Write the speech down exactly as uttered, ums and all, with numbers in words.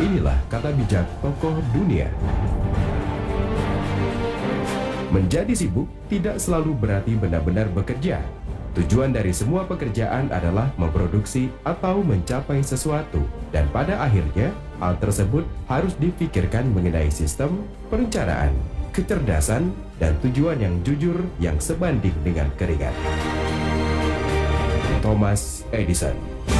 Inilah kata bijak tokoh dunia. Menjadi sibuk tidak selalu berarti benar-benar bekerja. Tujuan dari semua pekerjaan adalah memproduksi atau mencapai sesuatu, dan pada akhirnya hal tersebut harus dipikirkan mengenai sistem, perencanaan, kecerdasan, dan tujuan yang jujur yang sebanding dengan keringat. Thomas Edison.